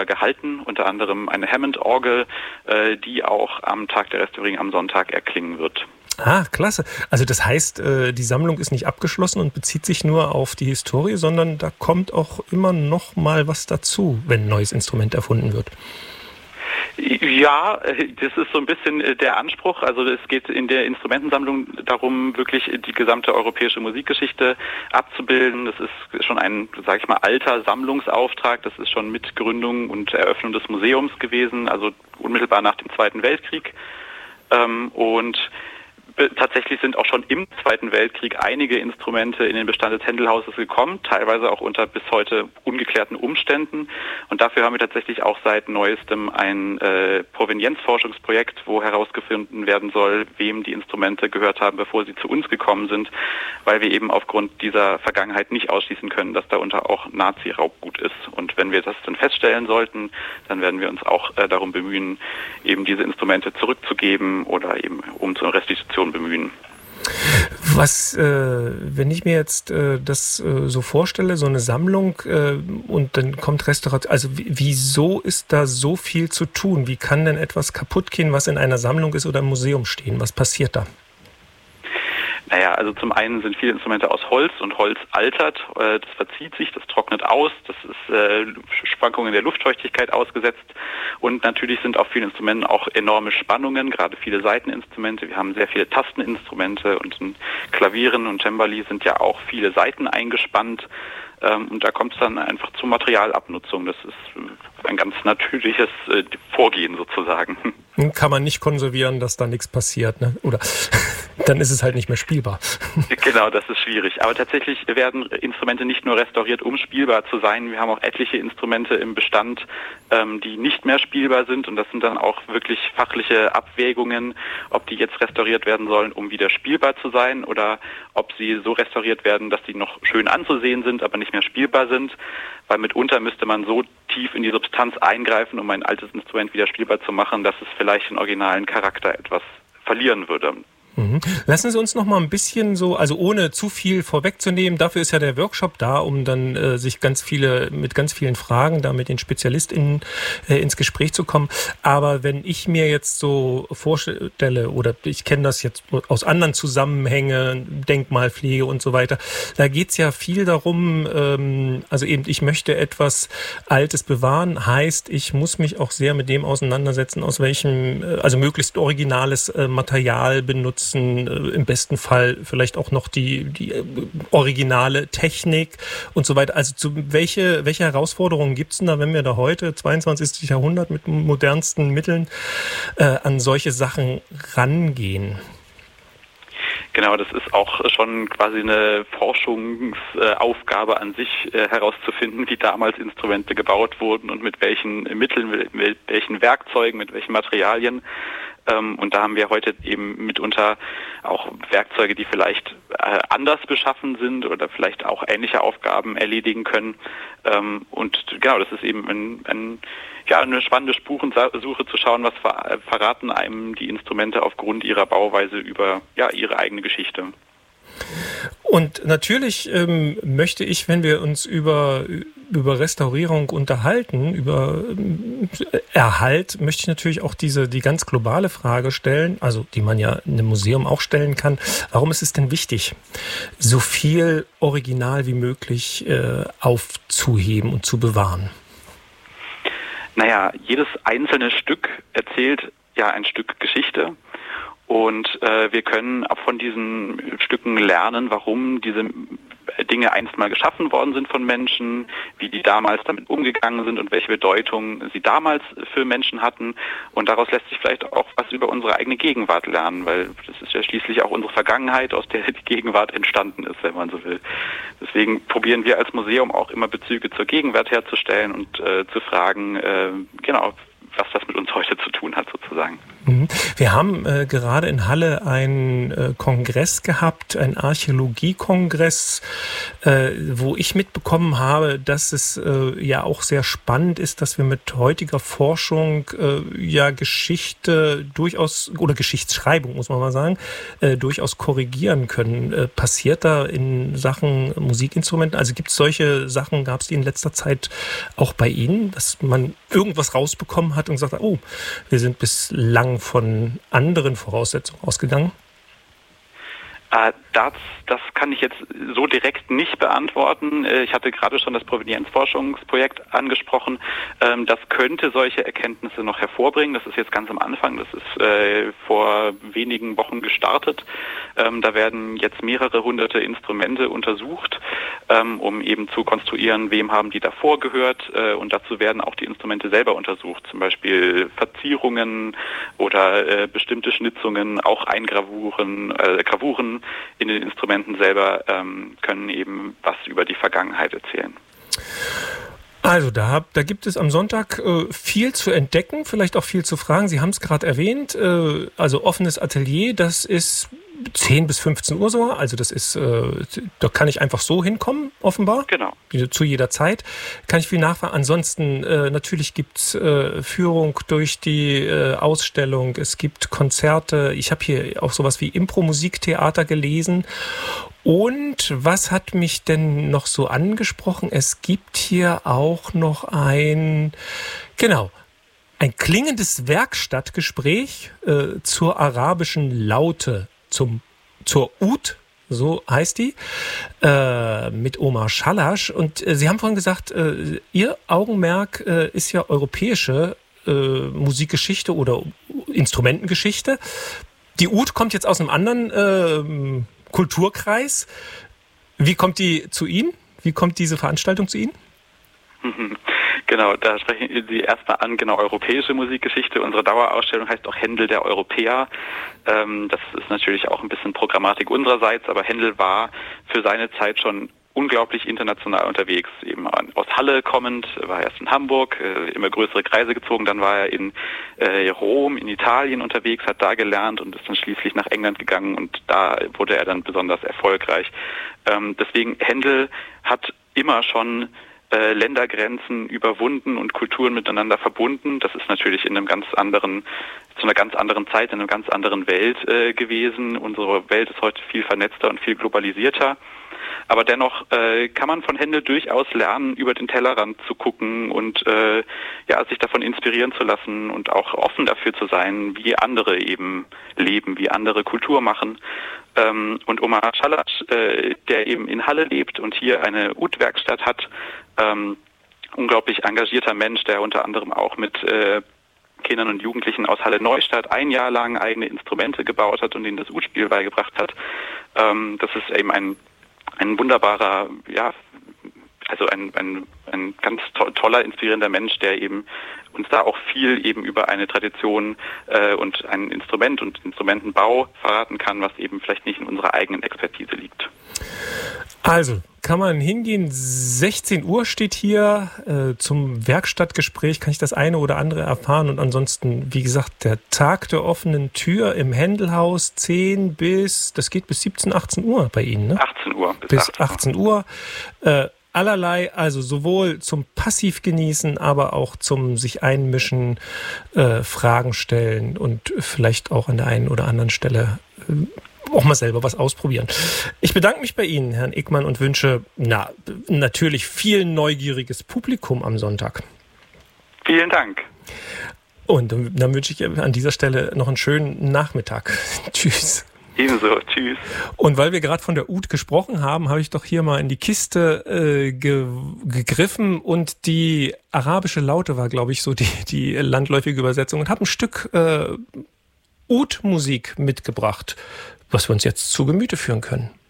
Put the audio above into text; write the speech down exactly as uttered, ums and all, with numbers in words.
gehalten, unter anderem eine Hammond-Orgel, äh, die auch am Tag der Restaurierung am Sonntag erklingen wird. Ah, klasse. Also das heißt, äh, die Sammlung ist nicht abgeschlossen und bezieht sich nur auf die Historie, sondern da kommt auch immer noch mal was dazu, wenn ein neues Instrument erfunden wird. Ja, das ist so ein bisschen der Anspruch. Also es geht in der Instrumentensammlung darum, wirklich die gesamte europäische Musikgeschichte abzubilden. Das ist schon ein, sage ich mal, alter Sammlungsauftrag. Das ist schon mit Gründung und Eröffnung des Museums gewesen, also unmittelbar nach dem Zweiten Weltkrieg. Und tatsächlich sind auch schon im Zweiten Weltkrieg einige Instrumente in den Bestand des Händelhauses gekommen, teilweise auch unter bis heute ungeklärten Umständen. Und dafür haben wir tatsächlich auch seit neuestem ein äh, Provenienzforschungsprojekt, wo herausgefunden werden soll, wem die Instrumente gehört haben, bevor sie zu uns gekommen sind, weil wir eben aufgrund dieser Vergangenheit nicht ausschließen können, dass darunter auch Nazi-Raubgut ist. Und wenn wir das dann feststellen sollten, dann werden wir uns auch äh, darum bemühen, eben diese Instrumente zurückzugeben oder eben um zur Restitution bemühen. Was, äh, wenn ich mir jetzt äh, das äh, so vorstelle, so eine Sammlung äh, und dann kommt Restauration, also w- wieso ist da so viel zu tun? Wie kann denn etwas kaputt gehen, was in einer Sammlung ist oder im Museum stehen? Was passiert da? Naja, also zum einen sind viele Instrumente aus Holz und Holz altert, äh, das verzieht sich, das trocknet aus, das ist äh, Schwankungen der Luftfeuchtigkeit ausgesetzt und natürlich sind auf vielen Instrumenten auch enorme Spannungen, gerade viele Saiteninstrumente. Wir haben sehr viele Tasteninstrumente und in Klavieren und Cembali sind ja auch viele Saiten eingespannt. Ähm, und da kommt es dann einfach zur Materialabnutzung. Das ist ein ganz natürliches äh, Vorgehen sozusagen. Kann man nicht konservieren, dass da nichts passiert, ne? Oder dann ist es halt nicht mehr spielbar. Genau, das ist schwierig. Aber tatsächlich werden Instrumente nicht nur restauriert, um spielbar zu sein. Wir haben auch etliche Instrumente im Bestand, ähm, die nicht mehr spielbar sind. Und das sind dann auch wirklich fachliche Abwägungen, ob die jetzt restauriert werden sollen, um wieder spielbar zu sein, oder ob sie so restauriert werden, dass die noch schön anzusehen sind, aber nicht mehr spielbar sind. Weil mitunter müsste man so tief in die Substanz eingreifen, um ein altes Instrument wieder spielbar zu machen, dass es vielleicht den originalen Charakter etwas verlieren würde. Mhm. Lassen Sie uns noch mal ein bisschen so, also ohne zu viel vorwegzunehmen, dafür ist ja der Workshop da, um dann äh, sich ganz viele, mit ganz vielen Fragen da mit den SpezialistInnen äh, ins Gespräch zu kommen. Aber wenn ich mir jetzt so vorstelle, oder ich kenne das jetzt aus anderen Zusammenhängen, Denkmalpflege und so weiter, da geht's ja viel darum, ähm, also eben, ich möchte etwas Altes bewahren, heißt, ich muss mich auch sehr mit dem auseinandersetzen, aus welchem, äh, also möglichst originales äh, Material benutzen, im besten Fall vielleicht auch noch die, die originale Technik und so weiter. Also zu, welche, welche Herausforderungen gibt es denn da, wenn wir da heute, zweiundzwanzigsten Jahrhundert, mit modernsten Mitteln äh, an solche Sachen rangehen? Genau, das ist auch schon quasi eine Forschungsaufgabe an sich, äh, herauszufinden, wie damals Instrumente gebaut wurden und mit welchen Mitteln, mit welchen Werkzeugen, mit welchen Materialien. Ähm, und da haben wir heute eben mitunter auch Werkzeuge, die vielleicht äh, anders beschaffen sind oder vielleicht auch ähnliche Aufgaben erledigen können. Ähm, und genau, das ist eben ein, ein, ja, eine spannende Spurensuche zu schauen, was ver- verraten einem die Instrumente aufgrund ihrer Bauweise über ja, ihre eigene Geschichte. Und natürlich ähm, möchte ich, wenn wir uns über, über Restaurierung unterhalten, über ähm, Erhalt, möchte ich natürlich auch diese, die ganz globale Frage stellen, also die man ja in einem Museum auch stellen kann. Warum ist es denn wichtig, so viel Original wie möglich äh, aufzuheben und zu bewahren? Naja, jedes einzelne Stück erzählt ja ein Stück Geschichte. Und äh, wir können auch von diesen Stücken lernen, warum diese Dinge einst mal geschaffen worden sind von Menschen, wie die damals damit umgegangen sind und welche Bedeutung sie damals für Menschen hatten. Und daraus lässt sich vielleicht auch was über unsere eigene Gegenwart lernen, weil das ist ja schließlich auch unsere Vergangenheit, aus der die Gegenwart entstanden ist, wenn man so will. Deswegen probieren wir als Museum auch immer Bezüge zur Gegenwart herzustellen und äh, zu fragen, äh, genau, was das mit uns heute zu tun hat sozusagen. Wir haben äh, gerade in Halle einen äh, Kongress gehabt, einen Archäologiekongress, äh, wo ich mitbekommen habe, dass es äh, ja auch sehr spannend ist, dass wir mit heutiger Forschung äh, ja Geschichte durchaus, oder Geschichtsschreibung muss man mal sagen, äh, durchaus korrigieren können. Äh, passiert da in Sachen Musikinstrumenten, also gibt es solche Sachen, gab es die in letzter Zeit auch bei Ihnen, dass man irgendwas rausbekommen hat und gesagt hat, oh, wir sind bislang von anderen Voraussetzungen ausgegangen? Äh, das, das kann ich jetzt so direkt nicht beantworten. Ich hatte gerade schon das Provenienzforschungsprojekt angesprochen. Ähm, das könnte solche Erkenntnisse noch hervorbringen. Das ist jetzt ganz am Anfang. Das ist äh, vor wenigen Wochen gestartet. Ähm, da werden jetzt mehrere hunderte Instrumente untersucht, ähm, um eben zu konstruieren, wem haben die davor gehört. Äh, und dazu werden auch die Instrumente selber untersucht. Zum Beispiel Verzierungen oder äh, bestimmte Schnitzungen, auch Eingravuren, äh, Gravuren in den Instrumenten selber ähm, können eben was über die Vergangenheit erzählen. Also da, da gibt es am Sonntag äh, viel zu entdecken, vielleicht auch viel zu fragen. Sie haben es gerade erwähnt, äh, also offenes Atelier, das ist zehn bis fünfzehn Uhr so, also das ist, äh, da kann ich einfach so hinkommen, offenbar. Genau. Zu jeder Zeit kann ich viel nachfragen. Ansonsten äh, natürlich gibt's äh, Führung durch die äh, Ausstellung, es gibt Konzerte. Ich habe hier auch sowas wie Impro-Musiktheater gelesen. Und was hat mich denn noch so angesprochen? Es gibt hier auch noch ein, genau, ein klingendes Werkstattgespräch äh, zur arabischen Laute, zum, zur Ud, so heißt die, äh, mit Omar Schalasch. Und äh, Sie haben vorhin gesagt, äh, Ihr Augenmerk äh, ist ja europäische äh, Musikgeschichte oder Instrumentengeschichte. Die Ud kommt jetzt aus einem anderen äh, Kulturkreis. Wie kommt die zu Ihnen? Wie kommt diese Veranstaltung zu Ihnen? Genau, da sprechen Sie erstmal an, genau, europäische Musikgeschichte. Unsere Dauerausstellung heißt auch Händel der Europäer. Ähm, das ist natürlich auch ein bisschen Programmatik unsererseits, aber Händel war für seine Zeit schon unglaublich international unterwegs, eben aus Halle kommend, war erst in Hamburg, äh, immer größere Kreise gezogen, dann war er in äh, Rom, in Italien unterwegs, hat da gelernt und ist dann schließlich nach England gegangen und da wurde er dann besonders erfolgreich. Ähm, deswegen, Händel hat immer schon äh, Ländergrenzen überwunden und Kulturen miteinander verbunden. Das ist natürlich in einem ganz anderen, zu einer ganz anderen Zeit, in einer ganz anderen Welt äh, gewesen. Unsere Welt ist heute viel vernetzter und viel globalisierter. Aber dennoch äh, kann man von Händel durchaus lernen, über den Tellerrand zu gucken und äh, ja, sich davon inspirieren zu lassen und auch offen dafür zu sein, wie andere eben leben, wie andere Kultur machen. Ähm, und Omar Schalasch, äh, der eben in Halle lebt und hier eine Ud-Werkstatt hat, ähm, unglaublich engagierter Mensch, der unter anderem auch mit äh, Kindern und Jugendlichen aus Halle-Neustadt ein Jahr lang eigene Instrumente gebaut hat und ihnen das Ud-Spiel beigebracht hat. Ähm, das ist eben ein Ein wunderbarer, ja, also ein, ein, ein ganz to- toller, inspirierender Mensch, der eben uns da auch viel eben über eine Tradition äh, und ein Instrument und Instrumentenbau verraten kann, was eben vielleicht nicht in unserer eigenen Expertise liegt. Also, kann man hingehen, sechzehn Uhr steht hier, äh, zum Werkstattgespräch kann ich das eine oder andere erfahren und ansonsten, wie gesagt, der Tag der offenen Tür im Händelhaus, zehn bis, das geht bis siebzehn, achtzehn Uhr bei Ihnen, ne? achtzehn Uhr. Bis, bis achtzehn Uhr. Äh, allerlei, also sowohl zum Passivgenießen, aber auch zum sich einmischen, äh, Fragen stellen und vielleicht auch an der einen oder anderen Stelle äh, auch mal selber was ausprobieren. Ich bedanke mich bei Ihnen, Herrn Ickmann, und wünsche na natürlich viel neugieriges Publikum am Sonntag. Vielen Dank. Und dann wünsche ich an dieser Stelle noch einen schönen Nachmittag. Tschüss. Ebenso, tschüss. Und weil wir gerade von der Ud gesprochen haben, habe ich doch hier mal in die Kiste äh, ge- gegriffen und die arabische Laute war, glaube ich, so die, die landläufige Übersetzung und habe ein Stück äh, Ud-Musik mitgebracht, was wir uns jetzt zu Gemüte führen können.